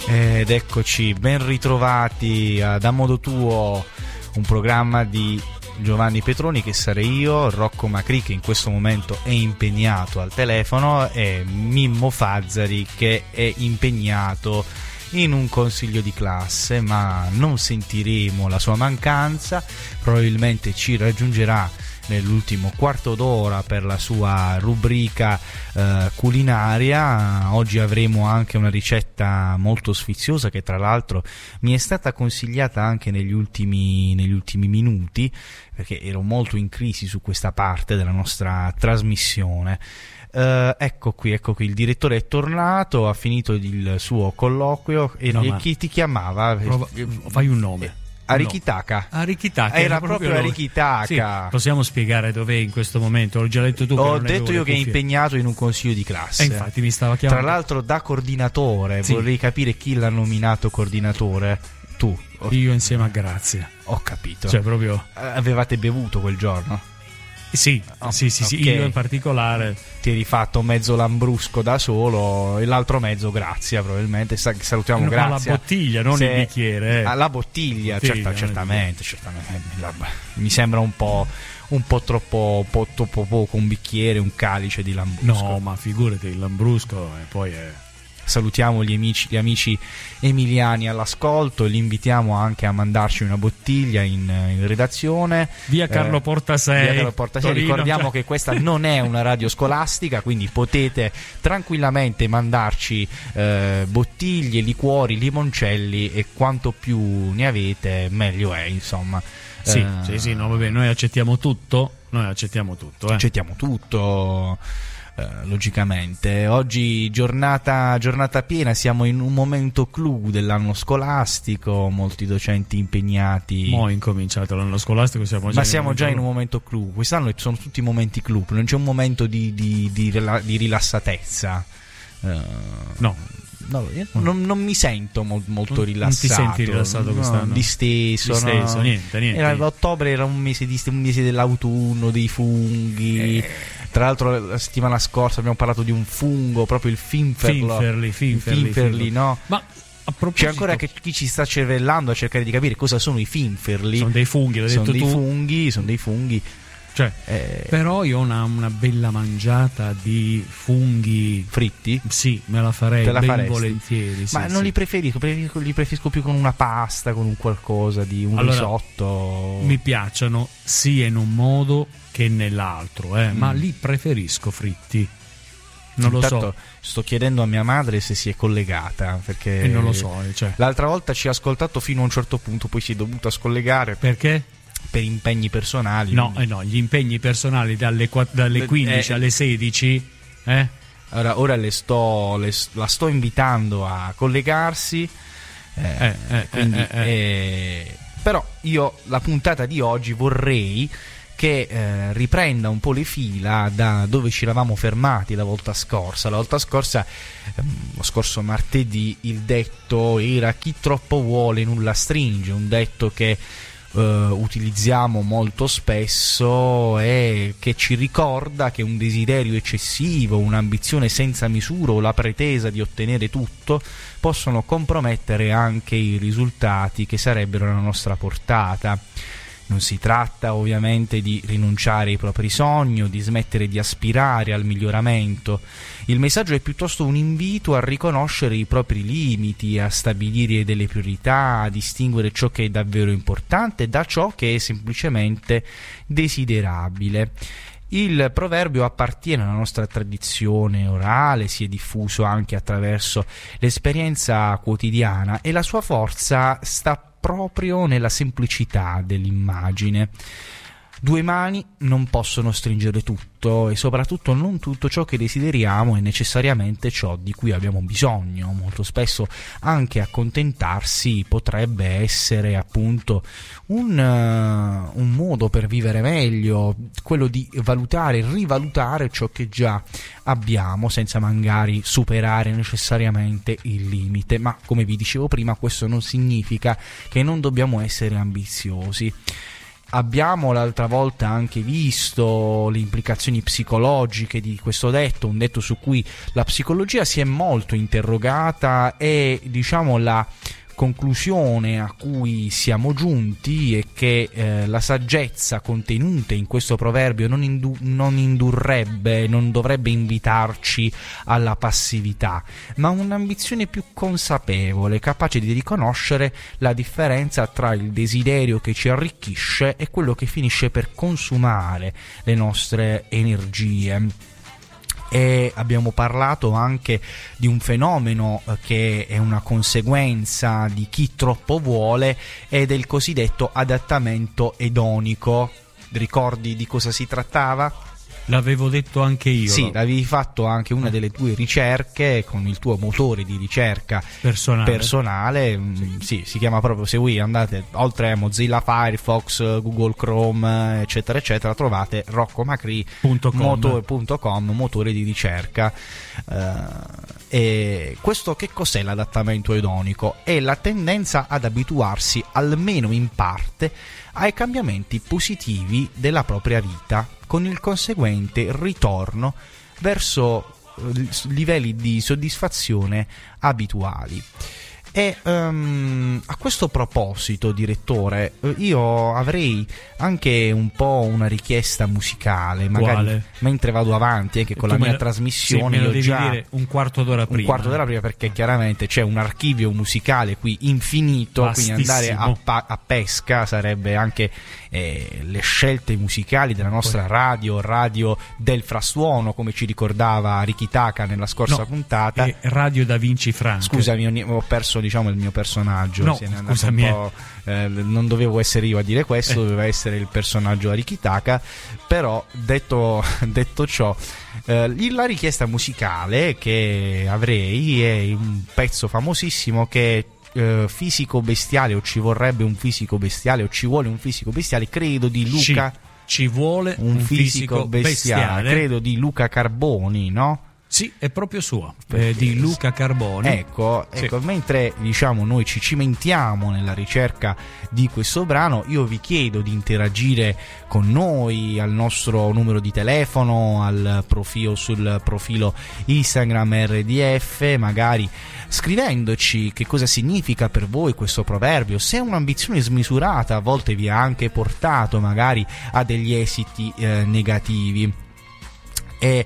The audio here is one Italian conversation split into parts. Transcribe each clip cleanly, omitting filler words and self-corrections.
Ed eccoci, ben ritrovati ad A Modo Tuo, un programma di Giovanni Petroni, che sarei io, Rocco Macri, che in questo momento è impegnato al telefono, e Mimmo Fazzari, che è impegnato in un consiglio di classe, ma non sentiremo la sua mancanza. Probabilmente ci raggiungerà nell'ultimo quarto d'ora per la sua rubrica culinaria. Oggi avremo anche una ricetta molto sfiziosa, che tra l'altro mi è stata consigliata anche negli ultimi minuti, perché ero molto in crisi su questa parte della nostra trasmissione. Ecco qui, il direttore è tornato, ha finito il suo colloquio. E chi ti chiamava? Fai un nome. Arikitaka. Era proprio Arikitaka. Sì, possiamo spiegare dov'è in questo momento? L'ho già detto tu. Ho detto io che è impegnato in un consiglio di classe. Infatti mi stava chiamando. Tra l'altro da coordinatore. Sì. Vorrei capire chi l'ha nominato coordinatore. Tu. Io insieme a Grazia. Ho capito. Cioè proprio. Avevate bevuto quel giorno? Sì, sì, okay. Io in particolare. Ti eri fatto mezzo lambrusco da solo e l'altro mezzo Grazia, probabilmente. Salutiamo Grazia. La bottiglia, non il bicchiere. La bottiglia, sì, certamente. Mi sembra un po' troppo poco un bicchiere, un calice di lambrusco. No, ma figurati, il lambrusco e poi è... Salutiamo gli amici emiliani all'ascolto e li invitiamo anche a mandarci una bottiglia in redazione. Via Carlo Porta 6. Ricordiamo che questa non è una radio scolastica, quindi potete tranquillamente mandarci bottiglie, liquori, limoncelli, e quanto più ne avete meglio è, insomma. Sì, no, vabbè, noi accettiamo tutto. Accettiamo tutto. Logicamente oggi giornata piena, siamo in un momento clou dell'anno scolastico, molti docenti impegnati. Mo' è incominciato l'anno scolastico, siamo già in un momento clou. Quest'anno sono tutti momenti clou, non c'è un momento di rilassatezza. No, io non mi sento molto rilassato. Non ti senti rilassato quest'anno? Disteso, niente. Ottobre era un mese dell'autunno, dei funghi. Tra l'altro la settimana scorsa abbiamo parlato di un fungo, proprio il Finferli, no? Ma a proposito, c'è ancora chi ci sta cervellando a cercare di capire cosa sono i Finferli. Sono dei funghi, l'hai detto tu. Sono dei funghi. Cioè, però io ho una bella mangiata di funghi fritti? Sì, me la farei volentieri. Ma non li preferisco più con una pasta, con un qualcosa di un risotto. Mi piacciono sia in un modo che nell'altro, ma li preferisco fritti. Non lo so. Sto chiedendo a mia madre se si è collegata, perché non lo so. L'altra volta ci ha ascoltato fino a un certo punto, poi si è dovuta scollegare. Perché? Per impegni personali. No, gli impegni personali dalle 15 alle 16. Ora la sto invitando a collegarsi. Però io la puntata di oggi vorrei che riprenda un po' le fila da dove ci eravamo fermati la volta scorsa. Lo scorso martedì il detto era: chi troppo vuole nulla stringe, un detto che utilizziamo molto spesso e che ci ricorda che un desiderio eccessivo, un'ambizione senza misura o la pretesa di ottenere tutto possono compromettere anche i risultati che sarebbero alla nostra portata. Non si tratta ovviamente di rinunciare ai propri sogni o di smettere di aspirare al miglioramento. Il messaggio è piuttosto un invito a riconoscere i propri limiti, a stabilire delle priorità, a distinguere ciò che è davvero importante da ciò che è semplicemente desiderabile. Il proverbio appartiene alla nostra tradizione orale, si è diffuso anche attraverso l'esperienza quotidiana e la sua forza sta proprio nella semplicità dell'immagine. Due mani non possono stringere tutto, e soprattutto non tutto ciò che desideriamo è necessariamente ciò di cui abbiamo bisogno. Molto spesso anche accontentarsi potrebbe essere appunto un modo per vivere meglio, quello di valutare, rivalutare ciò che già abbiamo senza magari superare necessariamente il limite. Ma come vi dicevo prima, questo non significa che non dobbiamo essere ambiziosi. Abbiamo l'altra volta anche visto le implicazioni psicologiche di questo detto, un detto su cui la psicologia si è molto interrogata, e diciamo la conclusione a cui siamo giunti è che la saggezza contenuta in questo proverbio non dovrebbe invitarci alla passività, ma un'ambizione più consapevole, capace di riconoscere la differenza tra il desiderio che ci arricchisce e quello che finisce per consumare le nostre energie. E abbiamo parlato anche di un fenomeno che è una conseguenza di chi troppo vuole, ed è il cosiddetto adattamento edonico. Ricordi di cosa si trattava? L'avevo detto anche io. Sì, l'avevi fatto anche una delle tue ricerche con il tuo motore di ricerca personale. Sì, si chiama proprio, se voi andate oltre a Mozilla Firefox, Google Chrome, eccetera eccetera, trovate roccomacri.com, motore di ricerca. E questo che cos'è l'adattamento edonico? È la tendenza ad abituarsi, almeno in parte, ai cambiamenti positivi della propria vita, con il conseguente ritorno verso livelli di soddisfazione abituali. E a questo proposito, direttore, io avrei anche un po' una richiesta musicale, magari. Quale? Mentre vado avanti anche con la mia trasmissione. Sì, me lo devi dire un quarto d'ora prima. Un quarto d'ora prima, perché chiaramente c'è un archivio musicale qui infinito, vastissimo. quindi andare a pesca sarebbe anche le scelte musicali della nostra radio del frastuono, come ci ricordava Rikitaka nella scorsa puntata. Radio Da Vinci Frank. Scusami, ho perso diciamo il mio personaggio. No, scusami. Non dovevo essere io a dire questo, doveva essere il personaggio Rikitaka. Però detto ciò, la richiesta musicale che avrei è un pezzo famosissimo che Fisico Bestiale, o Ci vorrebbe un fisico bestiale, o Ci vuole un fisico bestiale, credo di Luca. Ci vuole un fisico bestiale, credo di Luca Carboni, no? Sì, è proprio suo, di Luca Carboni. Ecco, mentre diciamo noi ci cimentiamo nella ricerca di questo brano, io vi chiedo di interagire con noi al nostro numero di telefono, sul profilo Instagram RDF, magari scrivendoci che cosa significa per voi questo proverbio, se un'ambizione smisurata a volte vi ha anche portato magari a degli esiti negativi. E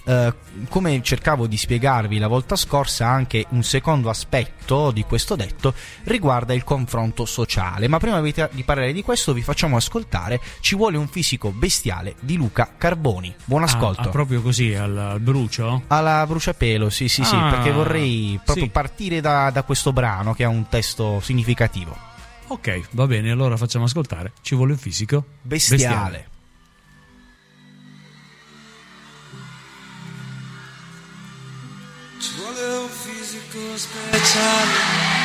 come cercavo di spiegarvi la volta scorsa, anche un secondo aspetto di questo detto riguarda il confronto sociale, ma prima di parlare di questo vi facciamo ascoltare Ci vuole un fisico bestiale di Luca Carboni. Buon ascolto. Proprio così, al brucio? Alla bruciapelo, sì, perché vorrei proprio partire da questo brano che ha un testo significativo. Ok, va bene, allora facciamo ascoltare Ci vuole un fisico bestiale. Ci vuole un fisico speciale